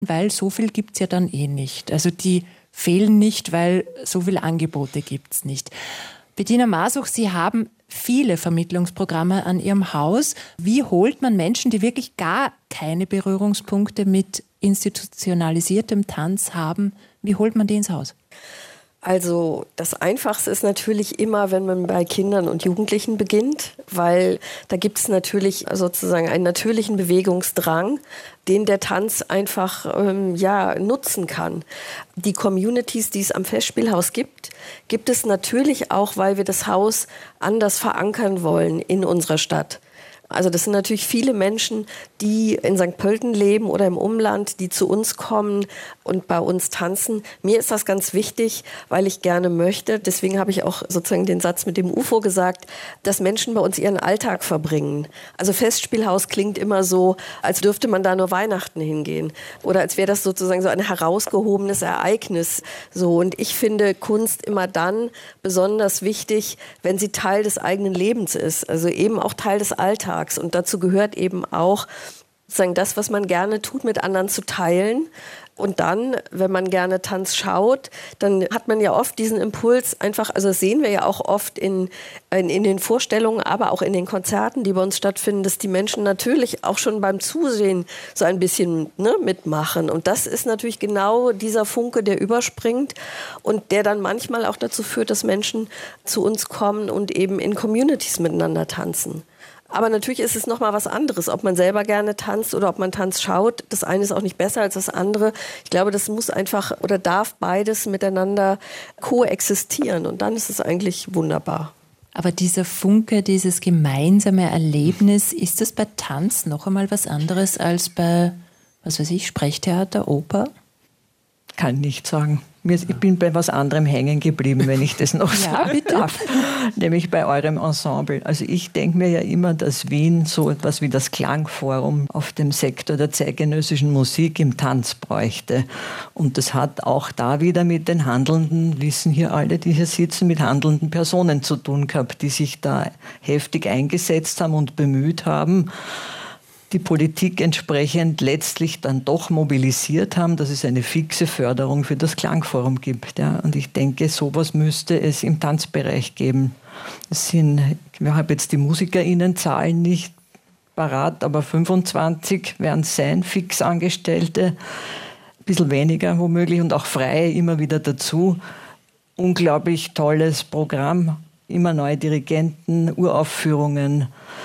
weil so viel gibt es ja dann eh nicht. Also die fehlen nicht, weil so viele Angebote gibt es nicht. Bettina Masuch, Sie haben viele Vermittlungsprogramme an Ihrem Haus. Wie holt man Menschen, die wirklich gar keine Berührungspunkte mit institutionalisiertem Tanz haben, wie holt man die ins Haus? Also das Einfachste ist natürlich immer, wenn man bei Kindern und Jugendlichen beginnt, weil da gibt es natürlich sozusagen einen natürlichen Bewegungsdrang, den der Tanz einfach nutzen kann. Die Communities, die es am Festspielhaus gibt, gibt es natürlich auch, weil wir das Haus anders verankern wollen in unserer Stadt. Also das sind natürlich viele Menschen, die in St. Pölten leben oder im Umland, die zu uns kommen und bei uns tanzen. Mir ist das ganz wichtig, weil ich gerne möchte, deswegen habe ich auch sozusagen den Satz mit dem UFO gesagt, dass Menschen bei uns ihren Alltag verbringen. Also Festspielhaus klingt immer so, als dürfte man da nur Weihnachten hingehen oder als wäre das sozusagen so ein herausgehobenes Ereignis. So, und ich finde Kunst immer dann besonders wichtig, wenn sie Teil des eigenen Lebens ist, also eben auch Teil des Alltags. Und dazu gehört eben auch, sozusagen das, was man gerne tut, mit anderen zu teilen. Und dann, wenn man gerne Tanz schaut, dann hat man ja oft diesen Impuls einfach, also das sehen wir ja auch oft in den Vorstellungen, aber auch in den Konzerten, die bei uns stattfinden, dass die Menschen natürlich auch schon beim Zusehen so ein bisschen mitmachen. Und das ist natürlich genau dieser Funke, der überspringt und der dann manchmal auch dazu führt, dass Menschen zu uns kommen und eben in Communities miteinander tanzen. Aber natürlich ist es nochmal was anderes, ob man selber gerne tanzt oder ob man Tanz schaut. Das eine ist auch nicht besser als das andere. Ich glaube, das muss einfach oder darf beides miteinander koexistieren. Und dann ist es eigentlich wunderbar. Aber dieser Funke, dieses gemeinsame Erlebnis, ist das bei Tanz noch einmal was anderes als bei, Sprechtheater, Oper? Kann nicht sagen. Ich bin bei was anderem hängen geblieben, wenn ich das noch sagen darf. Nämlich bei eurem Ensemble. Also ich denke mir ja immer, dass Wien so etwas wie das Klangforum auf dem Sektor der zeitgenössischen Musik im Tanz bräuchte. Und das hat auch da wieder mit den handelnden, wissen hier alle, die hier sitzen, mit handelnden Personen zu tun gehabt, die sich da heftig eingesetzt haben und bemüht haben, die Politik entsprechend letztlich dann doch mobilisiert haben, dass es eine fixe Förderung für das Klangforum gibt. Ja. Und ich denke, sowas müsste es im Tanzbereich geben. Ich habe jetzt die MusikerInnenzahlen nicht parat, aber 25 werden es sein, Fixangestellte, ein bisschen weniger womöglich und auch Freie immer wieder dazu. Unglaublich tolles Programm, immer neue Dirigenten, Uraufführungen,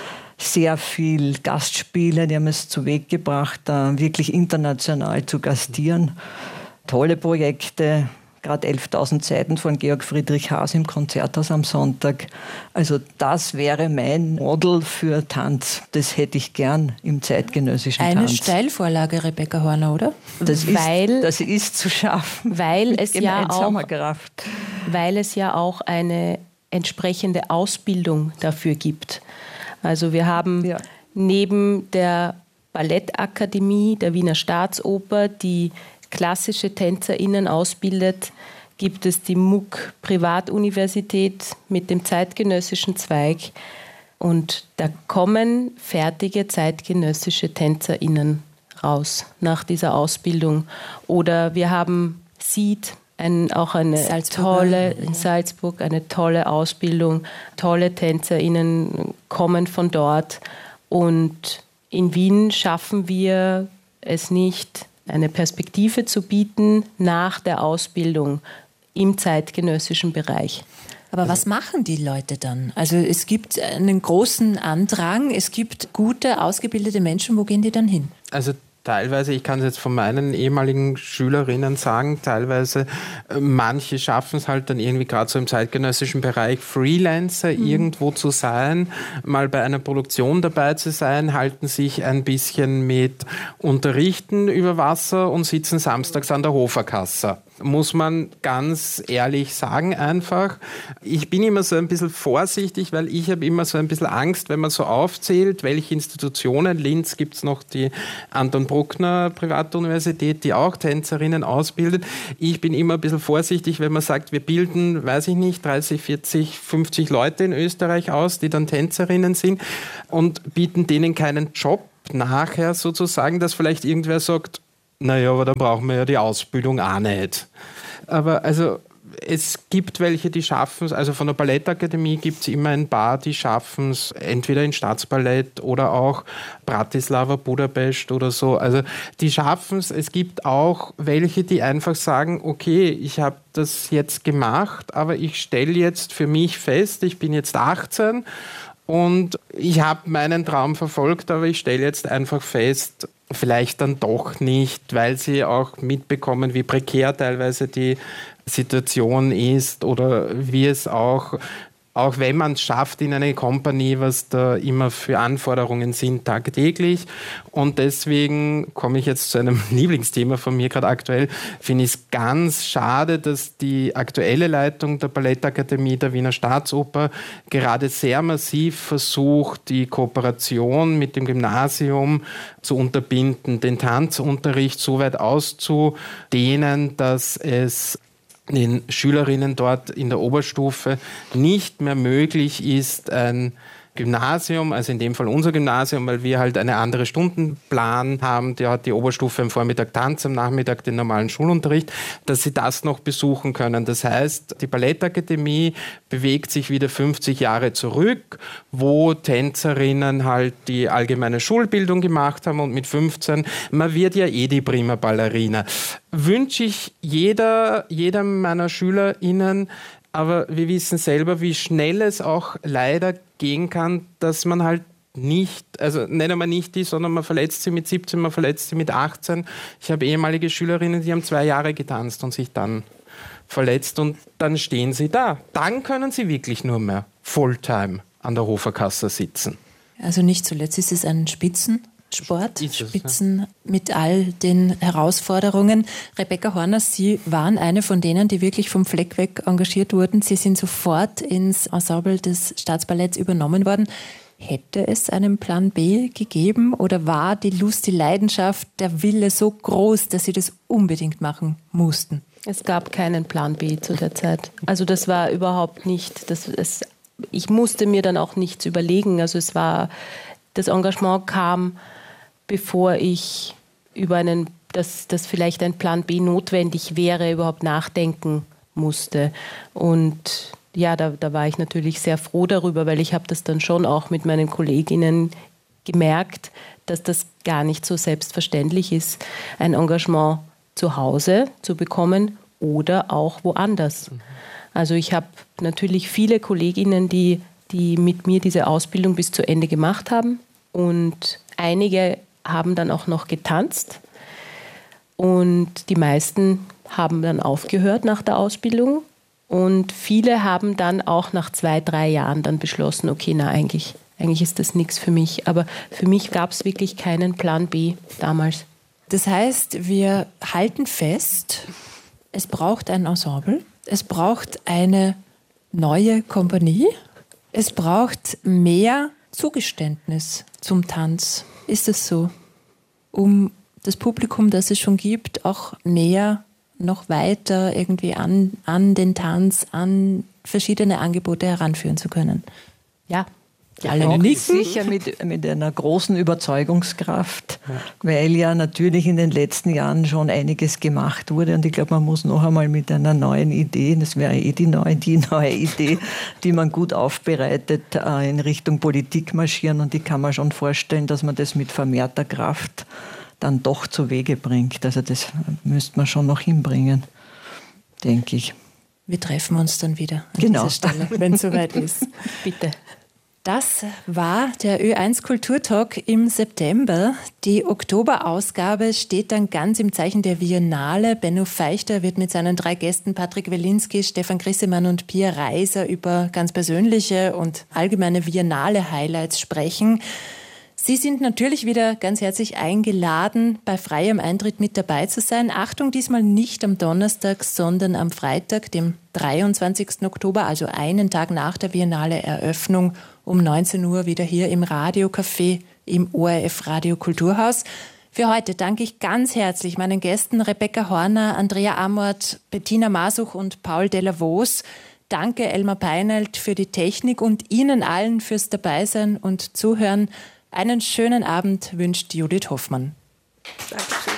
sehr viel Gastspiele, die haben es zu Weg gebracht, da wirklich international zu gastieren. Tolle Projekte, gerade 11.000 Seiten von Georg Friedrich Haas im Konzerthaus am Sonntag. Also das wäre mein Model für Tanz. Das hätte ich gern im zeitgenössischen Tanz. Eine Steilvorlage, Rebecca Horner, oder? Das ist zu schaffen. Weil es ja auch eine entsprechende Ausbildung dafür gibt. Also wir haben neben der Ballettakademie der Wiener Staatsoper, die klassische TänzerInnen ausbildet, gibt es die MUK Privatuniversität mit dem zeitgenössischen Zweig. Und da kommen fertige zeitgenössische TänzerInnen raus nach dieser Ausbildung. Oder wir haben SEED, in Salzburg eine tolle Ausbildung, tolle TänzerInnen kommen von dort. Und in Wien schaffen wir es nicht, eine Perspektive zu bieten nach der Ausbildung im zeitgenössischen Bereich. Aber was machen die Leute dann? Also es gibt einen großen Andrang, es gibt gute, ausgebildete Menschen. Wo gehen die dann hin? Also teilweise, ich kann es jetzt von meinen ehemaligen Schülerinnen sagen, teilweise manche schaffen es halt dann irgendwie gerade so im zeitgenössischen Bereich Freelancer irgendwo zu sein, mal bei einer Produktion dabei zu sein, halten sich ein bisschen mit Unterrichten über Wasser und sitzen samstags an der Hoferkasse. Muss man ganz ehrlich sagen einfach. Ich bin immer so ein bisschen vorsichtig, weil ich habe immer so ein bisschen Angst, wenn man so aufzählt, welche Institutionen. Linz gibt es noch die Anton Bruckner Privatuniversität, die auch Tänzerinnen ausbildet. Ich bin immer ein bisschen vorsichtig, wenn man sagt, wir bilden, 30, 40, 50 Leute in Österreich aus, die dann Tänzerinnen sind und bieten denen keinen Job nachher sozusagen, dass vielleicht irgendwer sagt, naja, aber dann brauchen wir ja die Ausbildung auch nicht. Aber also es gibt welche, die schaffen es, also von der Ballettakademie gibt es immer ein paar, die schaffen es, entweder in Staatsballett oder auch Bratislava, Budapest oder so. Also die schaffen es. Es gibt auch welche, die einfach sagen, okay, ich habe das jetzt gemacht, aber ich stelle jetzt für mich fest, ich bin jetzt 18 und ich habe meinen Traum verfolgt, aber ich stelle jetzt einfach fest, vielleicht dann doch nicht, weil sie auch mitbekommen, wie prekär teilweise die Situation ist oder wie es auch wenn man es schafft in eine Company, was da immer für Anforderungen sind tagtäglich. Und deswegen komme ich jetzt zu einem Lieblingsthema von mir gerade aktuell. Finde ich es ganz schade, dass die aktuelle Leitung der Ballettakademie der Wiener Staatsoper gerade sehr massiv versucht, die Kooperation mit dem Gymnasium zu unterbinden, den Tanzunterricht so weit auszudehnen, dass es den Schülerinnen dort in der Oberstufe nicht mehr möglich ist, ein Gymnasium, also in dem Fall unser Gymnasium, weil wir halt einen anderen Stundenplan haben, der hat die Oberstufe am Vormittag Tanz, am Nachmittag den normalen Schulunterricht, dass sie das noch besuchen können. Das heißt, die Ballettakademie bewegt sich wieder 50 Jahre zurück, wo Tänzerinnen halt die allgemeine Schulbildung gemacht haben und mit 15, man wird ja die prima Ballerina. Wünsche ich jedem meiner SchülerInnen, aber wir wissen selber, wie schnell es auch leider gehen kann, dass man halt nicht, also nicht einmal nicht die, sondern man verletzt sie mit 17, man verletzt sie mit 18. Ich habe ehemalige Schülerinnen, die haben 2 Jahre getanzt und sich dann verletzt und dann stehen sie da. Dann können sie wirklich nur mehr Fulltime an der Hoferkasse sitzen. Also nicht zuletzt ist es ein Spitzensport, Spitzen mit all den Herausforderungen. Rebecca Horner, Sie waren eine von denen, die wirklich vom Fleck weg engagiert wurden. Sie sind sofort ins Ensemble des Staatsballetts übernommen worden. Hätte es einen Plan B gegeben oder war die Lust, die Leidenschaft, der Wille so groß, dass Sie das unbedingt machen mussten? Es gab keinen Plan B zu der Zeit. Also das war überhaupt nicht, ich musste mir dann auch nichts überlegen. Also das Engagement kam, bevor ich über dass vielleicht ein Plan B notwendig wäre, überhaupt nachdenken musste. Und ja, da war ich natürlich sehr froh darüber, weil ich habe das dann schon auch mit meinen Kolleginnen gemerkt, dass das gar nicht so selbstverständlich ist, ein Engagement zu Hause zu bekommen oder auch woanders. Also ich habe natürlich viele Kolleginnen, die mit mir diese Ausbildung bis zu Ende gemacht haben und einige haben dann auch noch getanzt und die meisten haben dann aufgehört nach der Ausbildung und viele haben dann auch nach 2-3 Jahren dann beschlossen, okay, eigentlich ist das nichts für mich. Aber für mich gab es wirklich keinen Plan B damals. Das heißt, wir halten fest, es braucht ein Ensemble, es braucht eine neue Kompanie, es braucht mehr Zugeständnis zum Tanz. Ist es so? Um das Publikum, das es schon gibt, auch näher, noch weiter irgendwie an den Tanz, an verschiedene Angebote heranführen zu können? Ja. Alle nicken. Sicher mit einer großen Überzeugungskraft, weil ja natürlich in den letzten Jahren schon einiges gemacht wurde und ich glaube, man muss noch einmal mit einer neuen Idee, das wäre die neue Idee, die man gut aufbereitet, in Richtung Politik marschieren und ich kann mir schon vorstellen, dass man das mit vermehrter Kraft dann doch zu Wege bringt. Also das müsste man schon noch hinbringen, denke ich. Wir treffen uns dann wieder an dieser Stelle, wenn es soweit ist. Bitte. Das war der Ö1 Kulturtalk im September. Die Oktoberausgabe steht dann ganz im Zeichen der Biennale. Benno Feichter wird mit seinen 3 Gästen Patrick Welinski, Stefan Grissemann und Pia Reiser über ganz persönliche und allgemeine Biennale-Highlights sprechen. Sie sind natürlich wieder ganz herzlich eingeladen, bei freiem Eintritt mit dabei zu sein. Achtung, diesmal nicht am Donnerstag, sondern am Freitag, dem 23. Oktober, also einen Tag nach der Biennale-Eröffnung, um 19 Uhr wieder hier im Radiocafé im ORF Radio Kulturhaus. Für heute danke ich ganz herzlich meinen Gästen Rebecca Horner, Andrea Amort, Bettina Masuch und Paul Delavos. Danke Elmar Peinelt für die Technik und Ihnen allen fürs Dabeisein und Zuhören. Einen schönen Abend wünscht Judith Hoffmann. Dankeschön.